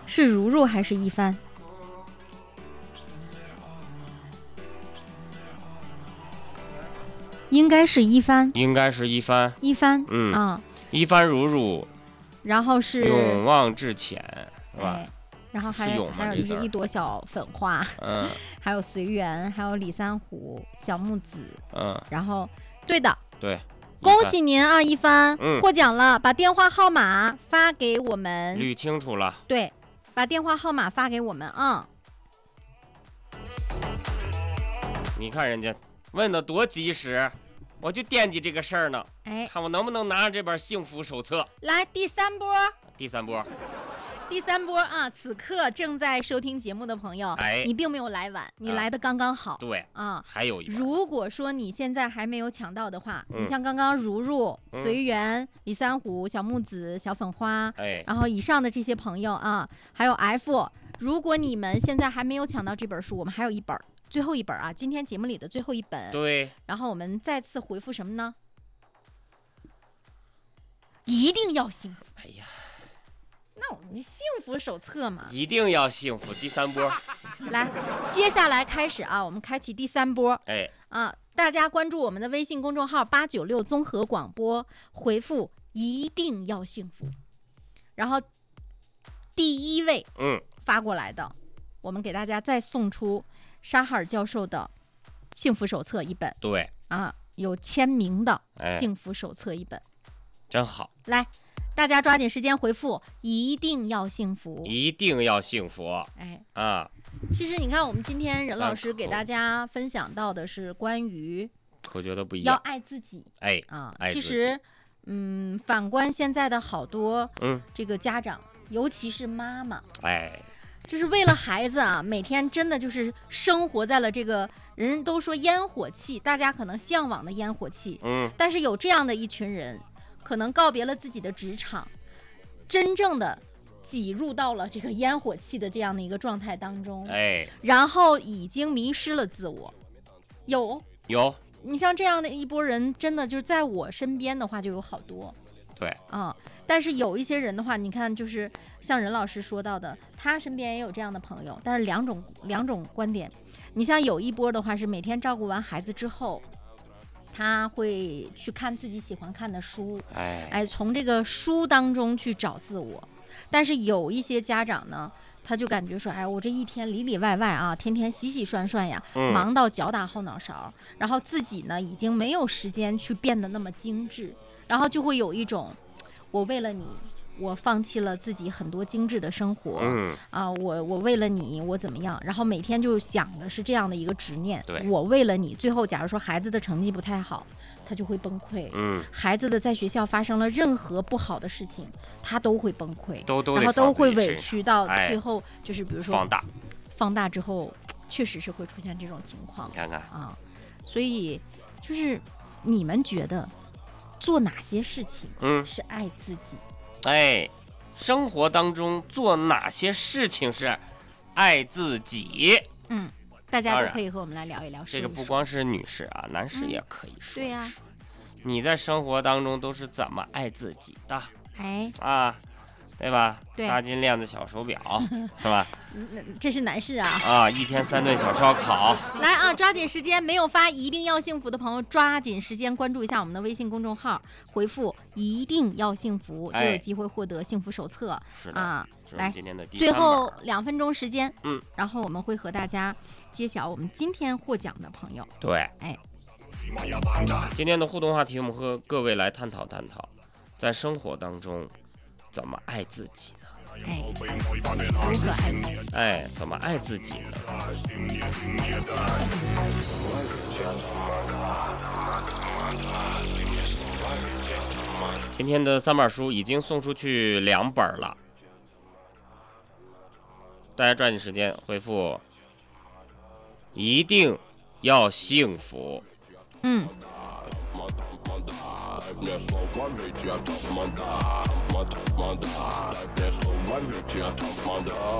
是如如还是一帆？应该是一帆。 应该是一帆。 一帆， 一帆如如， 然后是永望至浅，是吧？ 然后还有就是一朵小粉花，还有随缘，还有李三虎、小木子，然后对的， 对， 恭喜您啊，一帆，获奖了，把电话号码发给我们， 捋清楚了， 对，把电话号码发给我们啊。 你看人家问的多及时，我就惦记这个事儿呢。看我能不能拿上这本幸福手册。 来，第三波啊！此刻正在收听节目的朋友，你并没有来晚，你来的刚刚好。 对啊，还有一。 如果说你现在还没有抢到的话，你像刚刚如如、随缘、李三虎、小木子、小粉花，然后以上的这些朋友啊，还有 F， 如果你们现在还没有抢到这本书，我们还有一本。最后一本啊，今天节目里的最后一本。 对。 然后我们再次回复什么呢？一定要幸福。 哎呀， 那我们幸福手册嘛。 一定要幸福。第三波。 来，接下来开始啊，我们开启第三波。大家关注我们的微信公众号896综合广播，回复一定要幸福。然后第一位发过来的，我们给大家再送出沙哈尔教授的幸福手册一本。 对啊，有签名的幸福手册一本， 真好。 来，大家抓紧时间回复一定要幸福， 一定要幸福。 其实你看我们今天任老师给大家分享到的是关于口诀都不一样， 要爱自己。 爱自己。 其实反观现在的好多这个家长，尤其是妈妈，就是为了孩子啊，每天真的就是生活在了这个人都说烟火气，大家可能向往的烟火气，但是有这样的一群人，可能告别了自己的职场，真正的挤入到了这个烟火气的这样的一个状态当中，然后已经迷失了自我。有，你像这样的一波人，真的就是在我身边的话就有好多。 对但是有一些人的话，你看就是像任老师说到的，他身边也有这样的朋友，但是两种观点。你像有一波的话是每天照顾完孩子之后，他会去看自己喜欢看的书，从这个书当中去找自我。但是有一些家长呢，他就感觉说，我这一天里里外外啊，天天洗洗涮涮呀，忙到脚打后脑勺，然后自己呢已经没有时间去变得那么精致，然后就会有一种我为了你，我放弃了自己很多精致的生活，我为了你，我怎么样？然后每天就想的是这样的一个执念，我为了你，最后假如说孩子的成绩不太好，他就会崩溃。孩子的在学校发生了任何不好的事情，他都会崩溃，然后都会委屈到最后，就是比如说放大之后，确实是会出现这种情况。 你看看所以就是你们觉得做哪些事情是爱自己？ 生活当中做哪些事情是爱自己？ 大家都可以和我们来聊一聊。 这个不光是女士啊，男士也可以说。 对呀， 你在生活当中都是怎么爱自己的？对吧？ 对， 大金链子小手表是吧？ 这是男士啊。 1天3顿小烧烤。 来啊，抓紧时间，没有发一定要幸福的朋友，抓紧时间关注一下我们的微信公众号，回复一定要幸福，就有机会获得幸福手册。 是的来， 今天的第最后2分钟时间，然后我们会和大家揭晓我们今天获奖的朋友。 对，今天的互动话题，我们和各位来探讨探讨，在生活当中怎么爱自己呢？ 如何爱自己？ 怎么爱自己呢？今天的3本书已经送出去2本了，大家抓紧时间回复一定要幸福。 Не слова ведь я топ-мода, мода, мода. Не слова ведь я топ-мода.